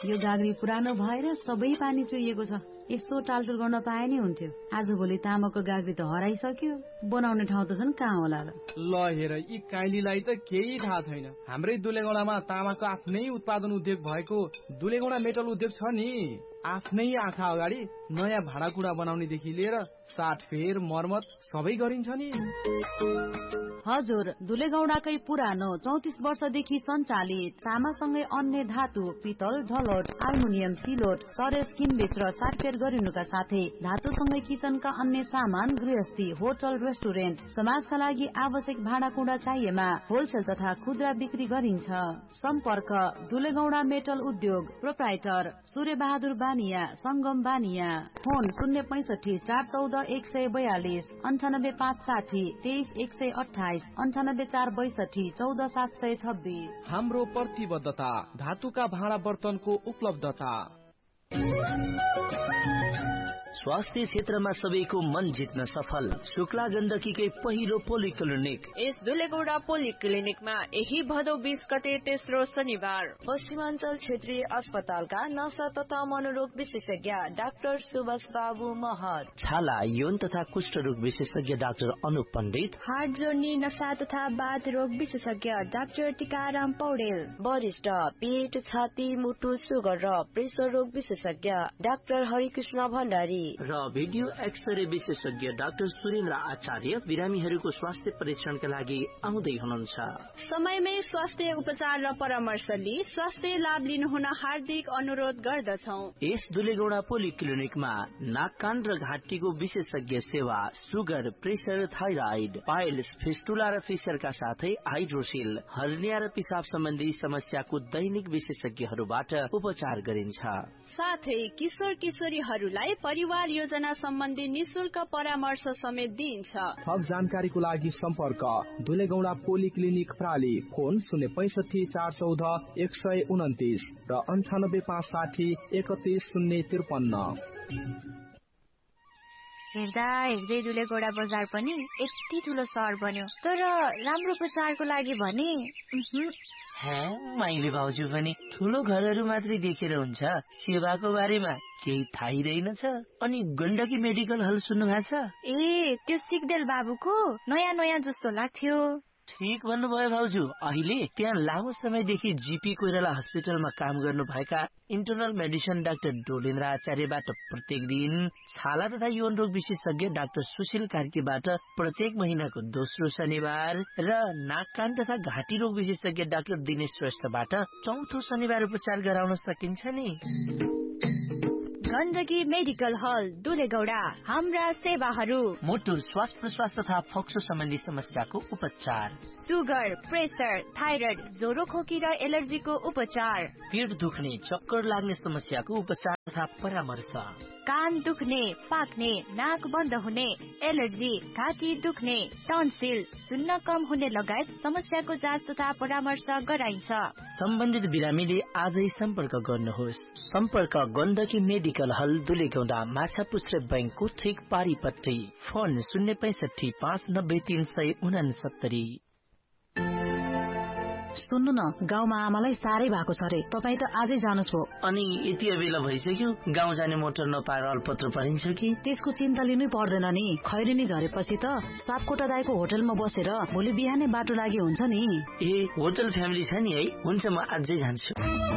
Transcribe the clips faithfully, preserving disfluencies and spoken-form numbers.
यो गाग्री पुरानो भएर सबै पानी चुहिएको छ। यसो टालटुल गर्न पाए नि हुन्थ्यो। आजभोलि तामाको गाग्री त हराइसक्यो, बनाउने ठाउँ त झन् कहाँ होला र। ल हेर, यी काइलीलाई त केही थाहा छैन। हाम्रै दुलेगौडामा तामाको आफ्नै उत्पादन उद्योग भएको दुलेगौडा मेटल उद्योग छ नि। आफ्नै आँखा अगाडि नयाँ भाँडाकुँडा बनाउनेदेखि लिएर साटफेर मर्मत सबै गरिन्छ नि। हजुर, दुलेगौडाकै पुरानो चौतिस वर्षदेखि सञ्चालित तामासँगै अन्य धातु, पितल, ढलोट, अल्मुनियम, सिलोट, चरेस किनबेच र साटफेर गरिनुका साथै धातुसँगै किचनका अन्य सामान, गृहस्थी, होटल, रेस्टुरेन्ट, समाजका लागि आवश्यक भाँडाकुँडा चाहिएमा होलसेल तथा खुद्रा बिक्री गरिन्छ। सम्पर्क दुलेगौडा मेटल उद्योग, प्रोप्राइटर सूर्य बहादुर बानिया, संगम बानिया। फोन शून्य पैंसठी चार चौध एक सय बयालिस, अन्ठानब्बे पाँच साठी तेइस एक सय अठाइस, अन्ठानब्बे चार बैसठी चौध सात सय छब्बीस। हाम्रो प्रतिबद्धता धातुका भाँडा बर्तनको उपलब्धता। स्वास्थ्य क्षेत्रमा सबैको मन जित्न सफल शुक्ला गण्डकीकै पहिलो पोलिक्लिनिक। यस दुलेगौडा पोलिक्लिनिकमा यही भदौ बीस गते तेस्रो शनिबार पश्चिमाञ्चल क्षेत्रीय अस्पतालका नसा तथा मनोरोग विशेषज्ञ डाक्टर सुभाष बाबु महत, छाला, यौन तथा कुष्ठ रोग विशेषज्ञ डाक्टर अनुप पण्डित, हार्ट जोर्नी, नसा तथा बाथ रोग विशेषज्ञ डाक्टर टिकाराम पौडेल, वरिष्ठ पेट, छाती, मुटु, सुगर र प्रेसर रोग विशेषज्ञ डाक्टर हरिकृष्ण भण्डारी र भिडियो एक्सरे विशेषज्ञ डाक्टर सुरेन्द्र आचार्य बिरामीहरूको स्वास्थ्य परीक्षणका लागि आउँदै हुनुहुन्छ। समयमै स्वास्थ्य उपचार र परामर्श लिई स्वास्थ्य लाभ लिनुहुन हार्दिक अनुरोध गर्दछौ। यस दुलेगौडा पोलिक्लिनिकमा नाक कान र घाँटीको विशेषज्ञ सेवा, sugar, pressure, thyroid, piles, fistula र फिसरका साथै हाइड्रोसिल, हर्निया र पिसाब सम्बन्धी समस्याको दैनिक विशेषज्ञहरूबाट उपचार गरिन्छ। साथै किशोर किशोरीहरूलाई परिवार योजना सम्बन्धी निशुल्क परामर्श समेत दिइन्छ। थप जानकारीको लागि सम्पर्क दुलेगौडा पोलिक्लिनिक प्राली। फोन शून्य पैंसठी चार चौध एक सय उन्तिस र अन्ठानब्बे पाँच साठी एकतिस शून्य त्रिपन्न। हेर्दा हेर्दै दुलेगौडा बजार पनि यति ठुलो सहर बन्यो, तर राम्रो प्रचारको लागि भने माइली भाउजू पनि ठुलो घरहरू मात्रै देखेर हुन्छ, सेवाको बारेमा केही थाहै रहेनछ। अनि गण्डकी मेडिकल हल सुन्नु भएको छ? ए, त्यो सिग्देल बाबुको नयाँ नयाँ जस्तो लाग्थ्यो। ठीक भन्नुभयो भाउजू। अहिले त्यहाँ लामो समयदेखि जीपी कोइराला हस्पिटलमा काम गर्नु भएका इन्टरनल मेडिसिन डाक्टर डोलेन्द्र आचार्यबाट प्रत्येक दिन, छाला तथा यौन रोग विशेषज्ञ डाक्टर सुशील कार्कीबाट प्रत्येक महिनाको दोस्रो शनिबार र नाक कान तथा घाँटी रोग विशेषज्ञ डाक्टर दिनेश श्रेष्ठबाट चौथो शनिबार उपचार गराउन सकिन्छ नि। गण्डकी मेडिकल हल दुलेगौडा। हाम्रा सेवाहरू: मुटु, श्वास प्रश्वास तथा फोक्सो सम्बन्धी समस्याको उपचार, सुगर, प्रेसर, थाइराइड, ज्वरो खोकी र एलर्जीको उपचार, पेट दुख्ने, चक्कर लाग्ने समस्याको उपचार तथा परामर्श, कान दुख्ने, पाक्ने, नाक बन्द हुने, एलर्जी, घाँटी दुख्ने, टन्सिल, सुन्न कम हुने लगायत समस्याको जाँच तथा परामर्श गराइन्छ। सम्बन्धित बिरामीले आजै सम्पर्क गर्नुहोस्। सम्पर्क गण्डकी मेडिकल हल दुलेगौडा, माछापुच्छ्रे बैंकको ठिक पारिपट्टि। फोन शून्य पैंसठी पाँच नब्बे तीन सय उनासत्तरी। सुन्नु न, गाउँमा आमालाई साह्रै भएको छ रे, तपाईँ त आजै जानुहोस् भो। अनि यति बेला भइसक्यो, गाउँ जाने मोटर नपाएर अल्पत्र परिन्छ कि? त्यसको चिन्ता लिनै पर्दैन नि। खैरेनी झरेपछि त सापकोटा दाइको होटलमा बसेर भोलि बिहानै बाटो लागि हुन्छ नि। ए, होटल फ्यामिली छ नि है? हुन्छ, म आजै जान्छु।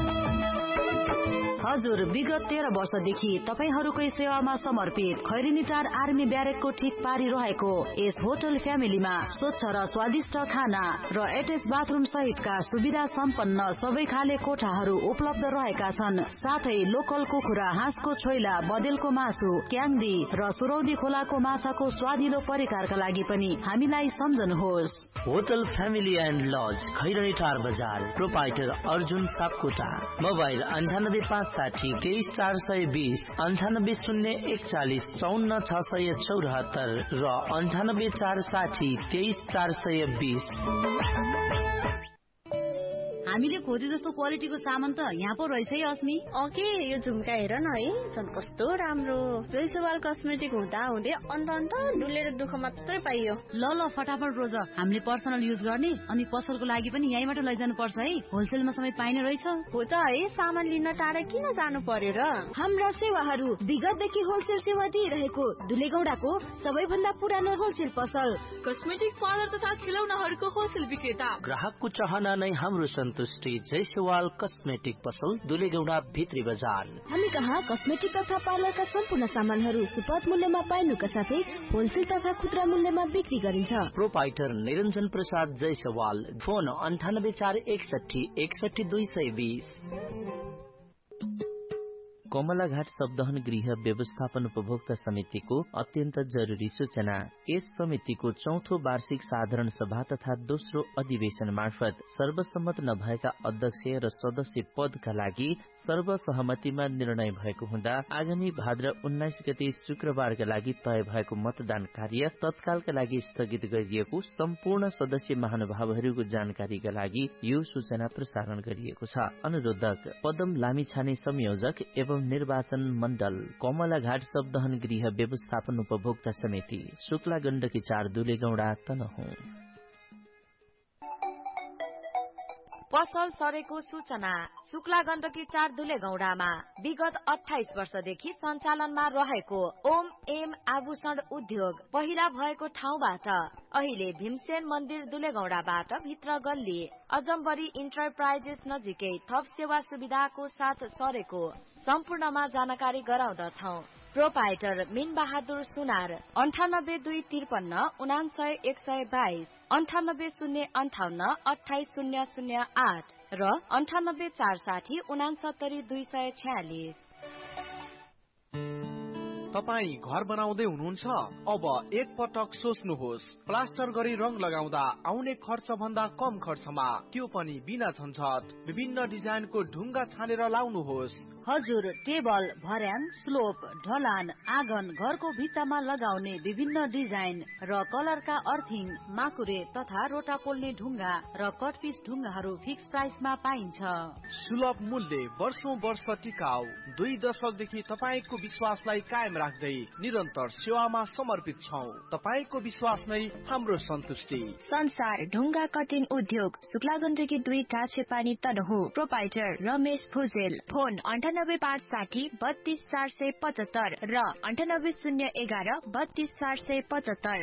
हजुर, विगत तेह्र वर्षदेखि तपाईहरूकै सेवामा समर्पित खैरेनीटार आर्मी ब्यारेकको ठिक पारी रहेको यस होटल फ्यामिलीमा स्वच्छ र स्वादिष्ट खाना र एटेच बाथरूम सहितका सुविधा सम्पन्न सबै खाले कोठाहरू उपलब्ध रहेका छन्। साथै लोकल कुखुरा, हाँसको छोइला, बदेलको मासु, क्याङ्दी र सुरौदी खोलाको माछाको स्वादिलो परिकारका लागि पनि हामीलाई सम्झनुहोस्। होटल फ्यामिली एन्ड लज, खैरेनीटार बजार। प्रोपाइटर अर्जुन सापकोटा। मोबाइल अन्ठानब्बे पाँच साठी तेइस चार सय बीस, अन्ठानब्बे शून्य एकचालिस चौन्न छ सय चौरात्तर र अन्ठानब्बे चार साठी तेइस चार सय बीस। हामीले खोजे जस्तो क्वालिटीको सामान त यहाँ पो रहेछ है अस्मी। ओके यो झुम्का हेर न है, झन् कस्तो राम्रो। जयसवाल कस्मेटिक हुँदा हुँदै अन्त अन्त डुलेर दुःख मात्रै पाइयो। ल ल फटाफट रोज, हामीले पर्सनल युज गर्ने अनि पसलको लागि पनि यहीँबाट लैजानु पर्छ है, होलसेलमा समेत पाइने रहेछ। हो त है, सामान लिन टाढा किन जानु पर्यो र। हाम्रा सेवाहरू विगतदेखि होलसेल सेवा दिइरहेको दुलेगौडाको सबैभन्दा पुरानो होलसेल पसल, कस्मेटिक पार्लर तथा खिलौनाहरूको होलसेल विक्रेता। ग्राहकको चाहना नै हाम्रो सन्तुष्टि। जयसवाल कस्मेटिक पसल, दुलेगौडा भित्री बजार। हामी कहाँ कस्मेटिक तथा पार्लरका सम्पूर्ण सामानहरू सुपथ मूल्यमा पाइनुका साथै होलसेल तथा खुद्रा मूल्यमा बिक्री गरिन्छ। प्रोपाइटर निरञ्जन प्रसाद जयसवाल। फोन अन्ठानब्बे चार एकसठी एकसठी दुई सय बीस। कमलाघाट सबदहन गृह व्यवस्थापन उपभोक्ता समितिको अत्यन्त जरुरी सूचना। यस समितिको चौथो वार्षिक साधारण सभा तथा दोस्रो अधिवेशन मार्फत सर्वसम्मत नभएका अध्यक्ष र सदस्य पदका लागि सर्वसहमतिमा निर्णय भएको हुँदा आगामी भाद्र उन्नाइस गते शुक्रबारका लागि तय भएको मतदान कार्य तत्कालका लागि स्थगित गरिएको सम्पूर्ण सदस्य महानुभावहरूको जानकारीका लागि यो सूचना प्रसारण गरिएको छ। अनुरोधक पदम लामिछाने संयोजक एवं निर्वाचन मण्डल कमलाघाट सबदहन गृह व्यवस्थापन उपभोक्ता समिति, शुक्ला गण्डकी चार, दुलेगौडा, तनहुँ। पसल सरेको सूचना। शुक्ला गण्डकी चार दुलेगौडामा विगत अठाइस वर्षदेखि सञ्चालनमा रहेको ओम एम आभूषण उद्योग पहिला भएको ठाउँबाट अहिले भीमसेन मन्दिर दुलेगौडाबाट भित्र गल्ली अजम्बरी इन्टरप्राइजेस नजिकै थप सेवा सुविधाको साथ सरेको सम्पूर्णमा जानकारी गराउँदछौ। प्रोपाइटर मीन बहादुर सुनार, अन्ठानब्बे दुई त्रिपन्न उनासय एक सय बाइस, अन्ठानब्बे शून्य अन्ठाउन्न अठाइस शून्य शून्य आठ र अन्ठानब्बे चार साठी उनासत्तरी दुई सय छयालिस। तपाईँ घर बनाउँदै हुनुहुन्छ? अब एक पटक सोच्नुहोस्, प्लास्टर गरी रङ लगाउँदा आउने खर्च भन्दा कम खर्चमा, त्यो पनि बिना झन्झट। विभिन्न डिजाइनको ढुङ्गा छानेर लाउनुहोस्। हजुर, टेबल, भर्याङ, स्लोप, ढलान, आँगन, घरको भित्तामा लगाउने विभिन्न डिजाइन र कलरका अर्थिङ, माकुरे तथा रोटा पोल्ने ढुङ्गा र कटपिस ढुङ्गाहरू फिक्स प्राइसमा पाइन्छ। सुलभ मूल्य, वर्षौं वर्ष टिकाउ। दुई दशकदेखि तपाईँको विश्वासलाई कायम राख्दै निरन्तर सेवामा समर्पित छौं। तपाईँको विश्वास नै हाम्रो सन्तुष्टि। संसार ढुङ्गा कटिङ उद्योग, शुक्ला गण्डकी दुई, काछे पानी, तनहुँ। प्रोपाइटर रमेश भुजेल। फोन अन्ठानब्बे पाँच साठी बत्तीस चार सय पचहत्तर र अन्ठानब्बे शून्य एघार बत्तीस चार सय पचहत्तर।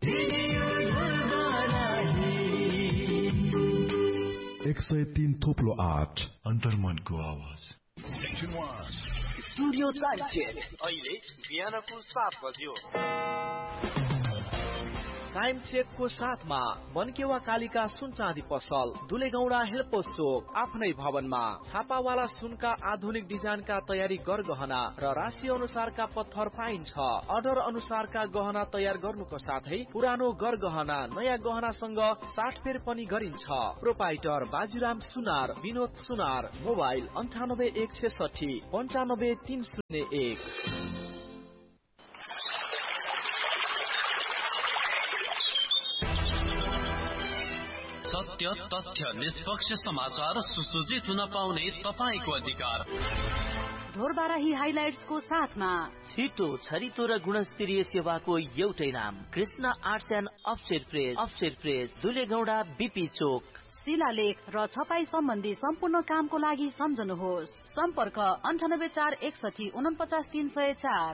एक सय तीन थोप्लो आठ अन्तर्मनको आवाज। स्टुडियो टाइम चेक अहिले बिहानको सात बज्यो। टाइम चेकको साथमा मनकेवा कालिका सुन चाँदी पसल, दुलेगौडा हेल्पोस चोक, आफ्नै भवनमा छापावाला सुनका आधुनिक डिजाइनका तयारी गरगहना र राशि अनुसारका पत्थर पाइन्छ। अर्डर अनुसारका गहना तयार गर्नुको साथै पुरानो गरगहना नयाँ गहनासँग साटफेर पनि गरिन्छ। प्रोपाइटर बाजुराम सुनार, विनोद सुनार। मोबाइल अन्ठानब्बे एक छेसठी पन्चानब्बे तीन शून्य एक। सत्य, तथ्य, निष्पक्ष समाचार सुसूचित हुन पाउने तपाईको अधिकार। ढोरबाराही हाइलाइट्सको साथमा छिटो, छरितो र गुणस्तरीय सेवाको एउटै नाम, Krishna arts and offset press. Offset press, दुलेगौडा, BP चोक। शिलालेख र छपाई सम्बन्धी सम्पूर्ण कामको लागि सम्झनुहोस्। सम्पर्क अन्ठानब्बे चार एकसठी उनपचास तीन सय चार।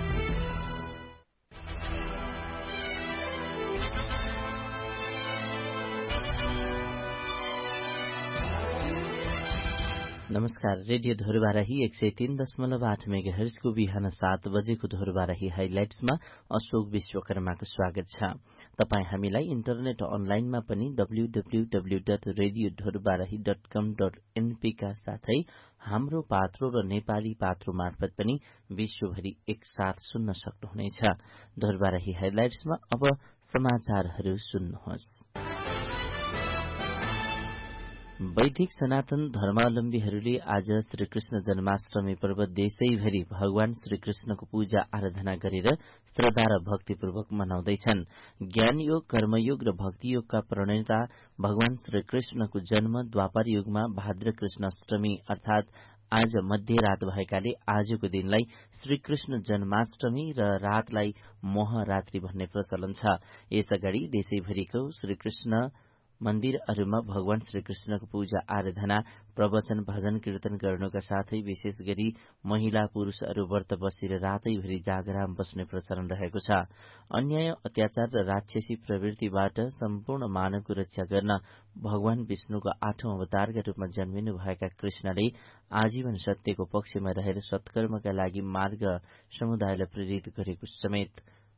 नमस्कार, रेडियो धोरबाराही एक सय तीन दशमलव आठ मेगा हर्जको बिहान सात बजेको धोरबाराही हाइलाइट्समा अशोक विश्वकर्माको स्वागत छ। तपाईँ हामीलाई इन्टरनेट अनलाइनमा पनि W W W dot radio धोरबाराही dot कम डट एनपी का साथै हाम्रो पात्रो र नेपाली पात्रो मार्फत पनि विश्वभरि एकसाथ सुन्न सक्नुहुनेछ। धोरबाराही हाइलाइट्समा अब समाचारहरू सुन्नुहोस्। वैदिक सनातन धर्मावलम्बीहरूले आज श्रीकृष्ण जन्माष्टमी पर्व देशैभरि भगवान श्रीकृष्णको पूजा आराधना गरेर श्रद्धा र भक्तिपूर्वक मनाउँदैछन्। ज्ञान योग, कर्मयोग र भक्ति योगका प्रणेता भगवान श्रीकृष्णको जन्म द्वापर युगमा भाद्र कृष्ण अष्टमी अर्थात आज मध्यरात भएकाले आजको दिनलाई श्रीकृष्ण जन्माष्टमी र रातलाई मोहरात्रि भन्ने प्रचलन छ। यसअगाडि देशैभरिको श्रीकृष्ण मन्दिरहरूमा भगवान श्रीकृष्णको पूजा आराधना, प्रवचन, भजन कीर्तन गर्नुका साथै विशेष गरी महिला पुरूषहरू व्रत बसेर रातैभरि जागराम बस्ने प्रचलन रहेको छ। अन्याय, अत्याचार र राक्षसी प्रवृत्तिबाट सम्पूर्ण मानवको रक्षा गर्न भगवान विष्णुको आठौं अवतारका रूपमा जन्मिनु भएका कृष्णले आजीवन सत्यको पक्षमा रहेर सत्कर्मका लागि मार्ग समुदायलाई प्रेरित गरेको समेत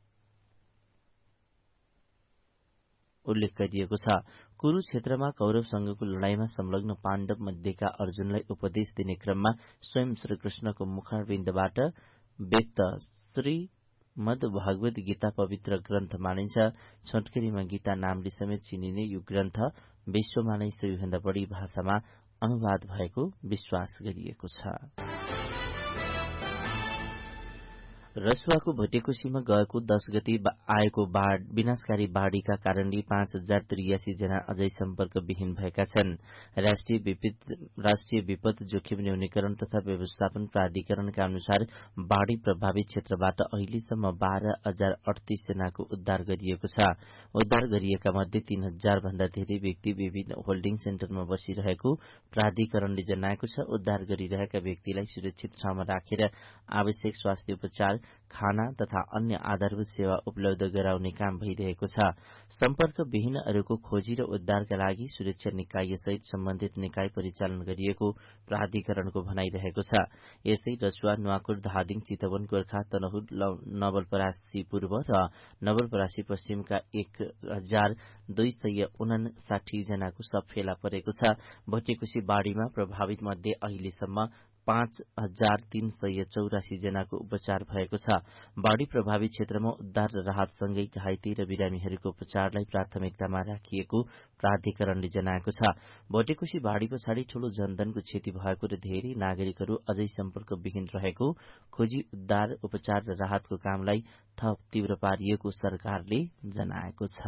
उल्लेख गरिएको छ। कुरुक्षेत्रमा कौरवसँगको लडाईँमा संलग्न पाण्डव मध्येका अर्जुनलाई उपदेश दिने क्रममा स्वयं श्रीकृष्णको मुखारविन्दबाट व्यक्त श्रीमद् भागवत गीता पवित्र ग्रन्थ मानिन्छ। छोटकरीमा गीता नामले समेत चिनिने यो ग्रन्थ विश्वमा नै सबैभन्दा बढी भाषामा अनुवाद भएको विश्वास गरिएको छ। रसुवाको भटेकोशीमा गएको दश गते आएको बाढ़ विनाशकारी बाढ़ीका कारणले पाँच हजार त्रियासी जना अझै सम्पर्कविहीन भएका छन्। राष्ट्रिय विपद राष्ट्रिय विपद जोखिम न्यूनीकरण तथा व्यवस्थापन प्राधिकरणका अनुसार बाढ़ी प्रभावित क्षेत्रबाट अहिलेसम्म बाह्र हजार अडतीस जनाको उद्धार गरिएको छ। उद्धार गरिएका मध्ये तीन हजार भन्दा धेरै व्यक्ति विभिन्न होल्डिङ सेन्टरमा बसिरहेको प्राधिकरणले जनाएको छ। उद्धार गरिरहेका व्यक्तिलाई सुरक्षित ठाउँमा राखेर आवश्यक स्वास्थ्य उपचार, खाना तथा अन्य आधारभूत सेवा उपलब्ध गराउने काम भइरहेको छ। सम्पर्क विहीनहरूको खोजी र उद्धारका लागि सुरक्षा निकायसहित सम्बन्धित निकाय परिचालन गरिएको प्राधिकरणको भनाइरहेको छ। यसै रसुवा, नुवाकोट, धादिङ, चितवन, गोर्खा, तनहुट, नवलपरासी पूर्व र नवलपरासी पश्चिमका एक हजार दुई सय उनासाठी जनाको शव फेला परेको छ। भटेकोशी बाढ़ीमा प्रभावित मध्ये अहिलेसम्म पाँच हजार तीन सय चौरासी जनाको उपचार भएको छ। बाढ़ी प्रभावित क्षेत्रमा उद्धार र राहतसँगै घाइते र बिरामीहरूको उपचारलाई प्राथमिकतामा राखिएको प्राधिकरणले जनाएको छ। भटेकोशी बाढ़ी पछाडि ठूलो जनधनको क्षति भएको र धेरै नागरिकहरू अझै सम्पर्कविहीन रहेको, खोजी, उद्धार, उपचार र राहतको कामलाई थप तीव्र पारिएको सरकारले जनाएको छ।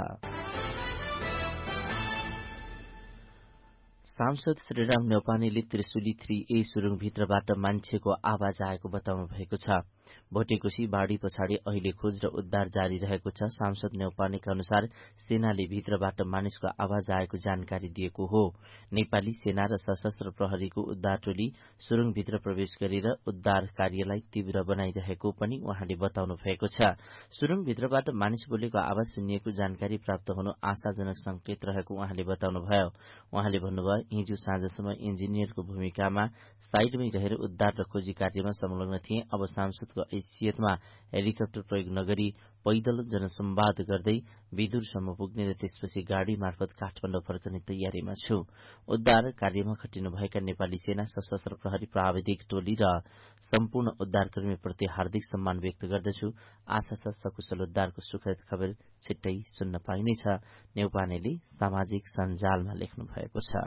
सांसद श्रीराम न्यौपानेले त्रिशुली थ्री ए सुरुङभित्रबाट मान्छेको आवाज आएको बताउनु भएको छ। भटेकोशी बाढ़ी पछाडि अहिले खोज र उद्धार जारी रहेको छ। सांसद न्यौपानेका अनुसार सेनाले भित्रबाट मानिसको आवाज आएको जानकारी दिएको हो। नेपाली सेना र सशस्त्र प्रहरीको उद्धार टोली सुरुङभित्र प्रवेश गरेर उद्धार कार्यलाई तीव्र बनाइरहेको पनि उहाँले बताउनु भएको छ। सुरुङभित्रबाट मानिस बोलेको आवाज सुनिएको जानकारी प्राप्त हुनु आशाजनक संकेत रहेको उहाँले बताउनुभयो। उहाँले भन्नुभयो, हिजो साँझसम्म इन्जिनियरको भूमिकामा साइडमै रहेर उद्धार र खोजी कार्यमा संलग्न थिए। अब सांसदको हैसियतमा हेलिकप्टर प्रयोग नगरी पैदल जनसंवाद गर्दै विदुरसम्म पुग्ने र त्यसपछि गाड़ी मार्फत काठमाडौँ फर्कने तयारीमा छु। उद्धार कार्यमा खटिनुभएका नेपाली सेना, सशस्त्र प्रहरी, प्राविधिक टोली र सम्पूर्ण उद्धारकर्मीप्रति हार्दिक सम्मान व्यक्त गर्दछु। आशा छ सकुशल उद्धारको सुखद खबर छिट्टै सुन्न पाइनेछ, न्यौपानेले सामाजिक सञ्जालमा लेख्नु भएको छ।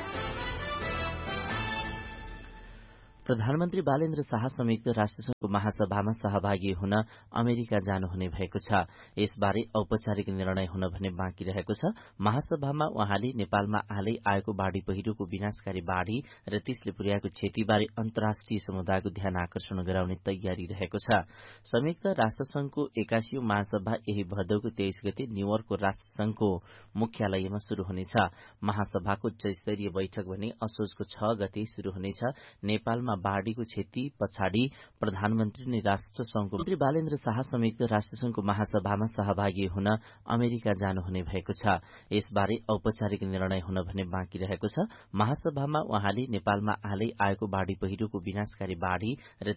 प्रधानमन्त्री बालेन्द्र शाह संयुक्त राष्ट्रसंघको महासभामा सहभागी हुन अमेरिका जानुहुने भएको छ। यसबारे औपचारिक निर्णय हुन भने बाँकी रहेको छ। महासभामा उहाँले नेपालमा हालै आएको बाढ़ी पहिरोको विनाशकारी बाढ़ी र त्यसले पुर्याएको क्षतिबारे अन्तर्राष्ट्रिय समुदायको ध्यान आकर्षण गराउने तयारी रहेको छ। संयुक्त राष्ट्रसंघको एकासीौं महासभा यही भदौको तेइस गते न्यूयोर्कको राष्ट्रसंघको मुख्यालयमा शुरू हुनेछ। महासभाको उच्चस्तरीय बैठक भने असोजको छ गते शुरू हुनेछ। नेपालमा बाढ़ीको क्षति पछाडि प्रधानमन्त्रीले राष्ट्रसंघको मन्त्री बालेन्द्र शाह संयुक्त राष्ट्रसंघको महासभामा सहभागी हुन अमेरिका जानुहुने भएको छ। यसबारे औपचारिक निर्णय हुन भने बाँकी रहेको छ। महासभामा उहाँले नेपालमा हालै आएको बाढ़ी पहिरोको विनाशकारी बाढ़ी र